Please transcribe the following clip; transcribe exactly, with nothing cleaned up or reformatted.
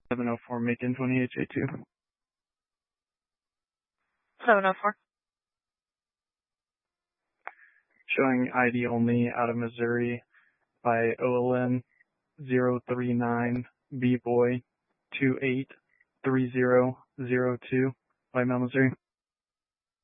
seven oh four Macon twenty H A two. seven oh four. Showing I D only out of Missouri by O L N zero three nine B boy two eight three zero zero two by Mount Missouri.